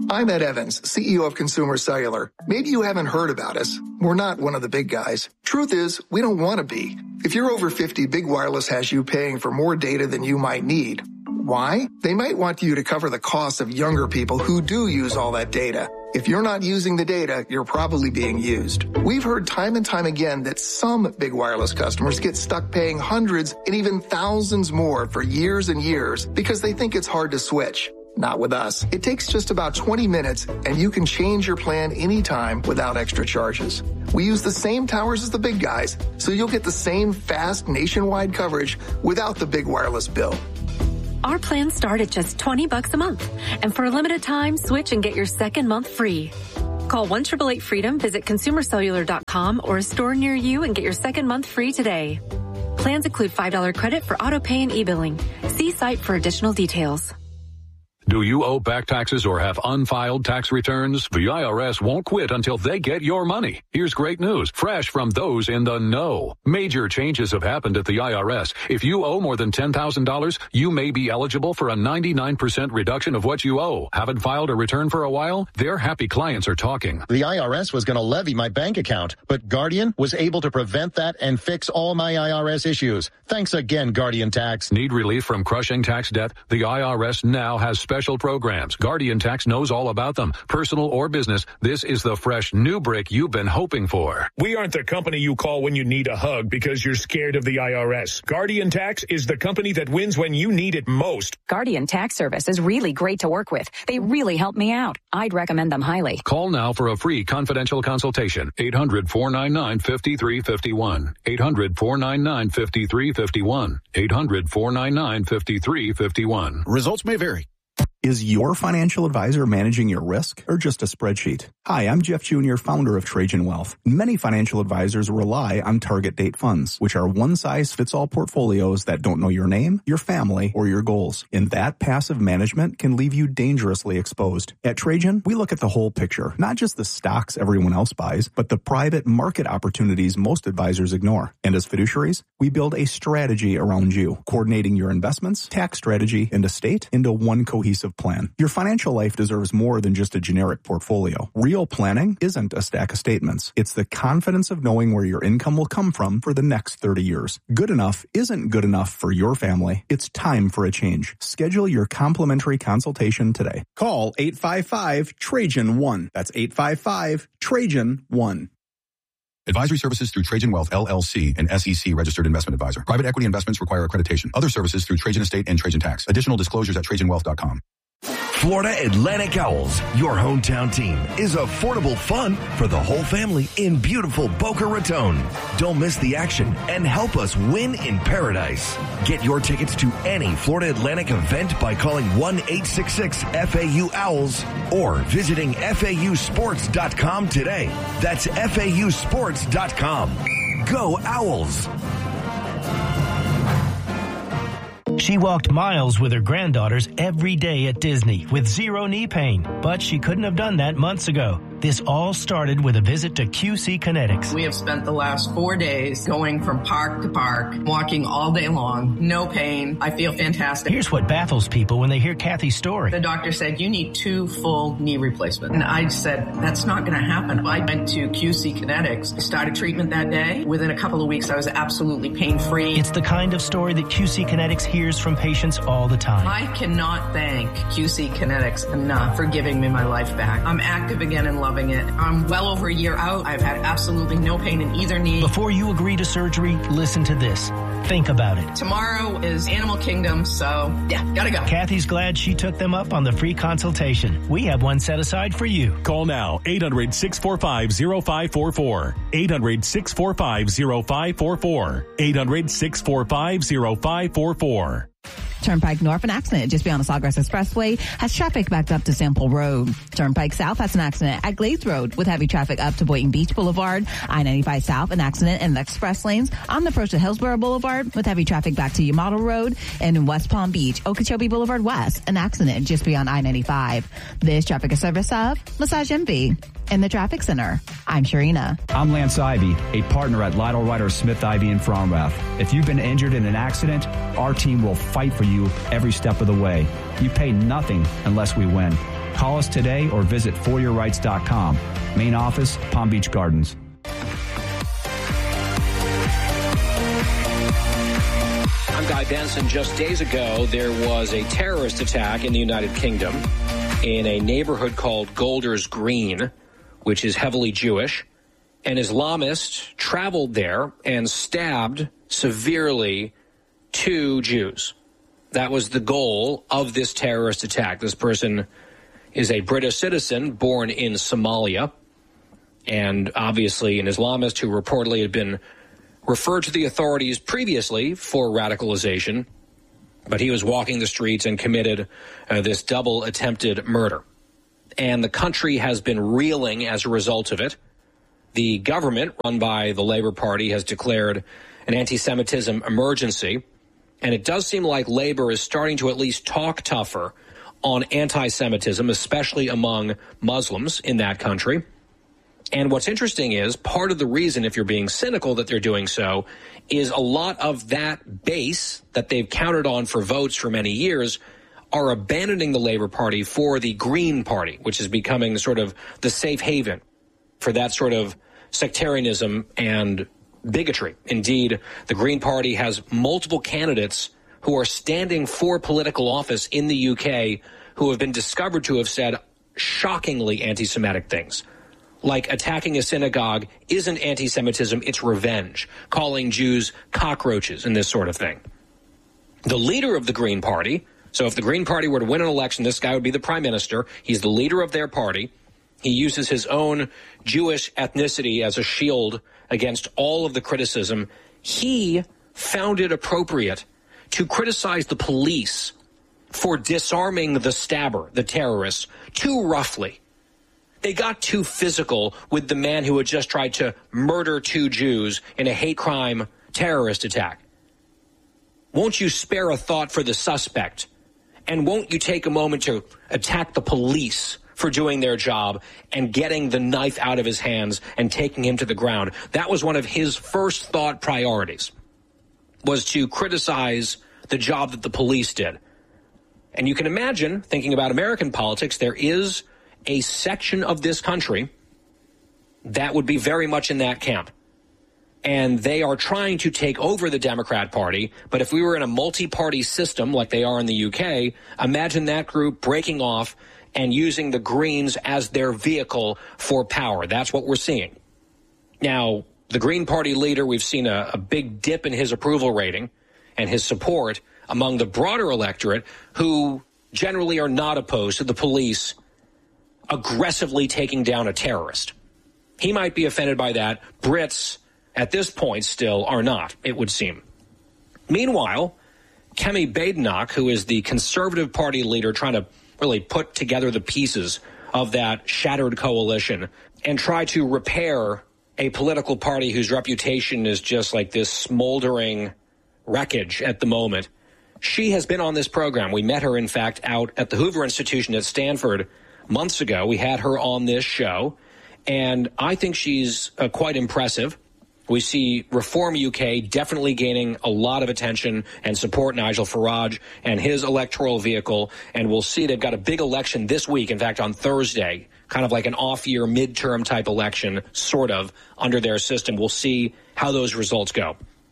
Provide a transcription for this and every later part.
I'm Ed Evans, CEO of Consumer Cellular. Maybe you haven't heard about us. We're not one of the big guys. Truth is, we don't want to be. If you're over 50, Big Wireless has you paying for more data than you might need. Why? They might want you to cover the costs of younger people who do use all that data. If you're not using the data, you're probably being used. We've heard time and time again that some Big Wireless customers get stuck paying hundreds and even thousands more for years and years because they think it's hard to switch. Not with us. It takes just about 20 minutes and you can change your plan anytime without extra charges. We use the same towers as the big guys, so you'll get the same fast nationwide coverage without the Big Wireless bill. Our plans start at just $20 a month. And for a limited time, switch and get your second month free. Call 1-888-FREEDOM, visit consumercellular.com or a store near you and get your second month free today. Plans include $5 credit for auto pay and e-billing. See site for additional details. Do you owe back taxes or have unfiled tax returns? The IRS won't quit until they get your money. Here's great news, fresh from those in the know. Major changes have happened at the IRS. If you owe more than $10,000, you may be eligible for a 99% reduction of what you owe. Haven't filed a return for a while? Their happy clients are talking. The IRS was going to levy my bank account, but Guardian was able to prevent that and fix all my IRS issues. Thanks again, Guardian Tax. Need relief from crushing tax debt? The IRS now has special programs. Guardian Tax knows all about them. Personal or business, this is the fresh new brick you've been hoping for. We aren't the company you call when you need a hug because you're scared of the IRS. Guardian Tax is the company that wins when you need it most. Guardian Tax Service is really great to work with. They really help me out. I'd recommend them highly. Call now for a free confidential consultation. 800-499-5351. 800-499-5351. 800-499-5351. Results may vary. Is your financial advisor managing your risk or just a spreadsheet? Hi, I'm Jeff Jr., founder of Trajan Wealth. Many financial advisors rely on target date funds, which are one-size-fits-all portfolios that don't know your name, your family, or your goals. And that passive management can leave you dangerously exposed. At Trajan, we look at the whole picture, not just the stocks everyone else buys, but the private market opportunities most advisors ignore. And as fiduciaries, we build a strategy around you, coordinating your investments, tax strategy, and estate into one cohesive plan. Your financial life deserves more than just a generic portfolio. Real planning isn't a stack of statements. It's the confidence of knowing where your income will come from for the next 30 years. Good enough isn't good enough for your family. It's time for a change. Schedule your complimentary consultation today. Call 855-TRAJAN-1. That's 855-TRAJAN-1. Advisory services through Trajan Wealth, LLC, an SEC registered investment advisor. Private equity investments require accreditation. Other services through Trajan Estate and Trajan Tax. Additional disclosures at TrajanWealth.com. Florida Atlantic Owls, your hometown team, is affordable fun for the whole family in beautiful Boca Raton. Don't miss the action and help us win in paradise. Get your tickets to any Florida Atlantic event by calling 1-866-FAU-OWLS or visiting FAUsports.com today. That's FAUsports.com. Go Owls! She walked miles with her granddaughters every day at Disney with zero knee pain, but she couldn't have done that months ago. This all started with a visit to QC Kinetics. We have spent the last 4 days going from park to park, walking all day long, no pain. I feel fantastic. Here's what baffles people when they hear Kathy's story. The doctor said, you need 2 full knee replacements. And I said, that's not going to happen. I went to QC Kinetics, started treatment that day. Within a couple of weeks, I was absolutely pain-free. It's the kind of story that QC Kinetics hears from patients all the time. I cannot thank QC Kinetics enough for giving me my life back. I'm active again and loving it. I'm well over a year out. I've had absolutely no pain in either knee. Before you agree to surgery, listen to this. Think about it. Tomorrow is Animal Kingdom, so yeah, gotta go. Kathy's glad she took them up on the free consultation. We have one set aside for you. Call now, 800-645-0544. 800-645-0544. 800-645-0544. Turnpike North, an accident just beyond the Sawgrass Expressway has traffic backed up to Sample Road. Turnpike South has an accident at Glades Road with heavy traffic up to Boynton Beach Boulevard. I-95 South, an accident in the express lanes on the approach to Hillsborough Boulevard with heavy traffic back to Yamato Road. And in West Palm Beach, Okeechobee Boulevard West, an accident just beyond I-95. This traffic is service of Massage MV. In the Traffic Center, I'm Sharina. I'm Lance Ivy, a partner at Lytle Ryder Smith Ivy in Fromrath. If you've been injured in an accident, our team will fight for you every step of the way. You pay nothing unless we win. Call us today or visit foryourrights.com. Main office, Palm Beach Gardens. I'm Guy Benson. Just days ago, there was a terrorist attack in the United Kingdom in a neighborhood called Golders Green, which is heavily Jewish. An Islamist traveled there and stabbed severely 2 Jews. That was the goal of this terrorist attack. This person is a British citizen born in Somalia, and obviously an Islamist who reportedly had been referred to the authorities previously for radicalization, but he was walking the streets and committed this double attempted murder. And the country has been reeling as a result of it. The government, run by the Labour Party, has declared an anti-Semitism emergency, and it does seem like Labour is starting to at least talk tougher on anti-Semitism, especially among Muslims in that country. And what's interesting is part of the reason, if you're being cynical, that they're doing so is a lot of that base that they've counted on for votes for many years are abandoning the Labour Party for the Green Party, which is becoming sort of the safe haven for that sort of sectarianism and bigotry. Indeed, the Green Party has multiple candidates who are standing for political office in the UK who have been discovered to have said shockingly anti-Semitic things. Like attacking a synagogue isn't anti-Semitism, it's revenge. Calling Jews cockroaches and this sort of thing. The leader of the Green Party, so if the Green Party were to win an election, this guy would be the prime minister. He's the leader of their party. He uses his own Jewish ethnicity as a shield against all of the criticism. He found it appropriate to criticize the police for disarming the stabber, the terrorists, too roughly. They got too physical with the man who had just tried to murder 2 Jews in a hate crime terrorist attack. Won't you spare a thought for the suspect? And won't you take a moment to attack the police for doing their job and getting the knife out of his hands and taking him to the ground? That was one of his first thought priorities, was to criticize the job that the police did. And you can imagine, thinking about American politics, there is a section of this country that would be very much in that camp. And they are trying to take over the Democrat Party. But if we were in a multi-party system like they are in the UK, imagine that group breaking off and using the Greens as their vehicle for power. That's what we're seeing. Now, the Green Party leader, we've seen a big dip in his approval rating and his support among the broader electorate, who generally are not opposed to the police aggressively taking down a terrorist. He might be offended by that. Brits, at this point, still are not, it would seem. Meanwhile, Kemi Badenoch, who is the Conservative Party leader trying to really put together the pieces of that shattered coalition and try to repair a political party whose reputation is just like this smoldering wreckage at the moment. She has been on this program. We met her, in fact, out at the Hoover Institution at Stanford months ago. We had her on this show, and I think she's quite impressive. We see Reform UK definitely gaining a lot of attention and support, Nigel Farage and his electoral vehicle, and we'll see they've got a big election this week, in fact, on Thursday, kind of like an off-year midterm type election, sort of, under their system. We'll see how those results go.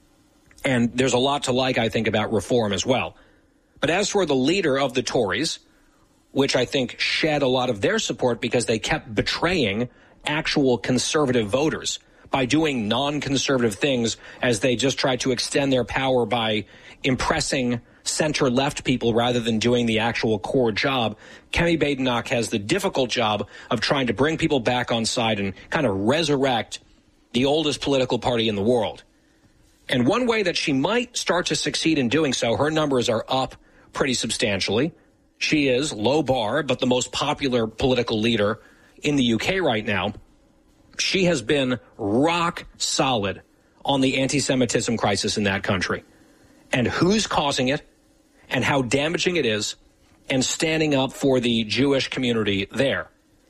And there's a lot to like, I think, about Reform as well. But as for the leader of the Tories, which I think shed a lot of their support because they kept betraying actual conservative voters by doing non-conservative things as they just tried to extend their power by impressing center-left people rather than doing the actual core job. Kemi Badenoch has the difficult job of trying to bring people back on side and kind of resurrect the oldest political party in the world. And one way that she might start to succeed in doing so, her numbers are up pretty substantially. She is, low bar, but the most popular political leader in the UK right now. She has been rock solid on the anti-Semitism crisis in that country and who's causing it and how damaging it is, and standing up for the Jewish community there.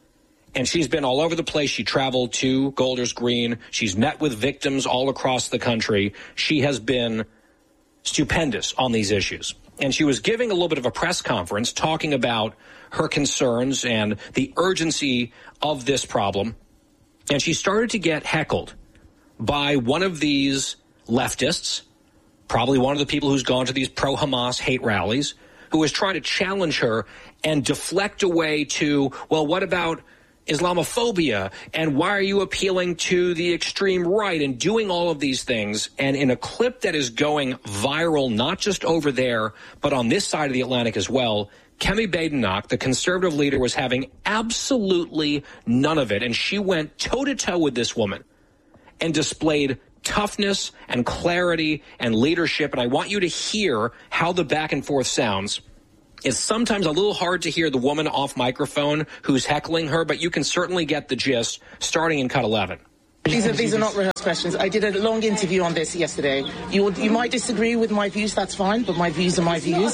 And she's been all over the place. She traveled to Golders Green. She's met with victims all across the country. She has been stupendous on these issues. And she was giving a little bit of a press conference talking about her concerns and the urgency of this problem. And she started to get heckled by one of these leftists, probably one of the people who's gone to these pro-Hamas hate rallies, who was trying to challenge her and deflect away to, well, what about Islamophobia, and why are you appealing to the extreme right, and doing all of these things. And in a clip that is going viral, not just over there, but on this side of the Atlantic as well, Kemi Badenoch, the conservative leader, was having absolutely none of it. And she went toe-to-toe with this woman and displayed toughness and clarity and leadership. And I want you to hear how the back and forth sounds. It's sometimes a little hard to hear the woman off microphone who's heckling her, but you can certainly get the gist starting in cut 11. These are not rehearsed questions. I did a long interview on this yesterday. You might disagree with my views, that's fine, but my views are my views.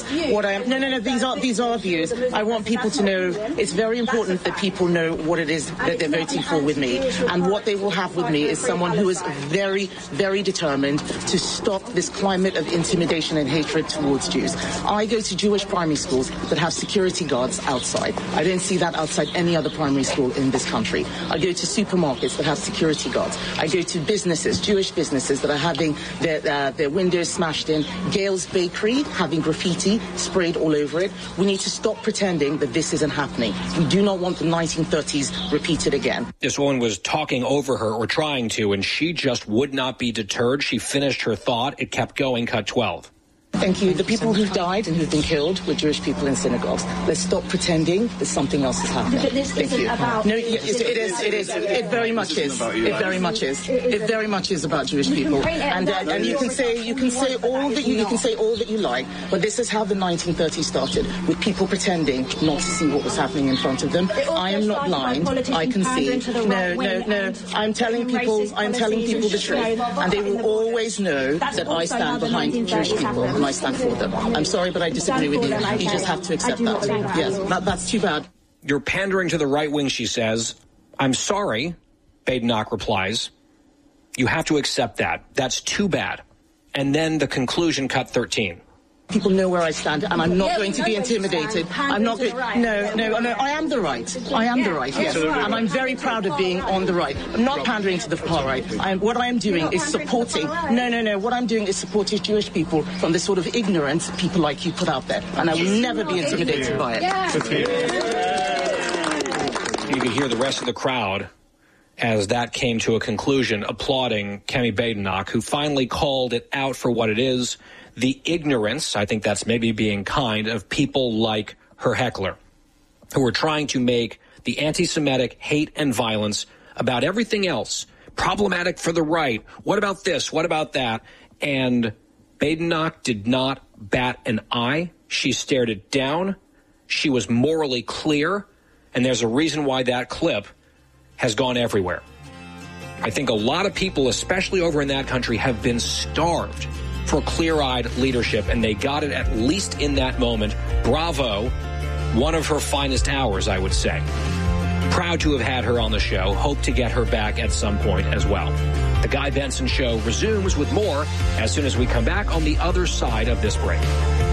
These are views. I want people to know, it's very important that people know what it is that they're voting for with me. And what they will have with me is someone who is very, very determined to stop this climate of intimidation and hatred towards Jews. I go to Jewish primary schools that have security guards outside. I don't see that outside any other primary school in this country. I go to supermarkets that have security guards. I go to businesses, Jewish businesses that are having their windows smashed in. Gail's Bakery having graffiti sprayed all over it. We need to stop pretending that this isn't happening. We do not want the 1930s repeated again. This woman was talking over her, or trying to, and she just would not be deterred. She finished her thought. It kept going, cut 12. Thank you. The people who've died and who've been killed were Jewish people in synagogues. Let's stop pretending that something else is happening. But this isn't about... No, it is. It very much is. It very much is. It very much is about Jewish people. And you can say all that you like, but this is how the 1930s started, with people pretending not to see what was happening in front of them. I am not blind. I can see. No. I'm telling people the truth, and they will always know that I stand behind Jewish people. I stand for them. I'm sorry, but I disagree with you. You just have to accept that. Yes, that's too bad. You're pandering to the right wing, she says. I'm sorry, Badenoch replies. You have to accept that. That's too bad. And then the conclusion, cut 13. People know where I stand, and I'm not going to be intimidated. I'm not going. No. I am the right. I am the right. Yes, and I'm very proud of being on the right. I'm not pandering to the far right. What I am doing is supporting. No. What I'm doing is supporting Jewish people from the sort of ignorance people like you put out there, and I will never be intimidated by it. You can hear the rest of the crowd as that came to a conclusion, applauding Kemi Badenoch, who finally called it out for what it is. The ignorance, I think that's maybe being kind, of people like her heckler, who are trying to make the anti-Semitic hate and violence about everything else problematic for the right. What about this? What about that? And Badenoch did not bat an eye. She stared it down. She was morally clear. And there's a reason why that clip has gone everywhere. I think a lot of people, especially over in that country, have been starved for clear-eyed leadership, and they got it at least in that moment. Bravo. One of her finest hours, I would say. Proud to have had her on the show. Hope to get her back at some point as well. The Guy Benson Show resumes with more as soon as we come back on the other side of this break.